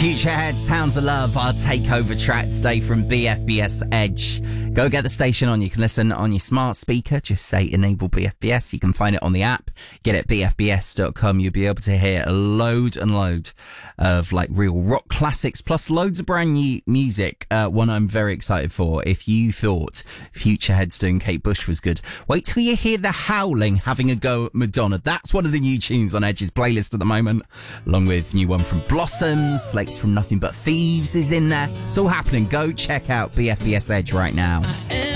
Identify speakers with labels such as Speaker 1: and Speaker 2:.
Speaker 1: Futurehead, Sounds of Love, our takeover track today from BFBS Edge. Go get the station on. You can listen on your smart speaker. Just say enable BFBS. You can find it on the app. Get it at bfbs.com. You'll be able to hear a load and load of like real rock classics plus loads of brand new music. One I'm very excited for. If you thought Futurehead's doing Kate Bush was good, wait till you hear The Howling having a go at Madonna. That's one of the new tunes on Edge's playlist at the moment, along with new one from Blossoms. Slates from Nothing But Thieves is in there. It's all happening. Go check out BFBS Edge right now.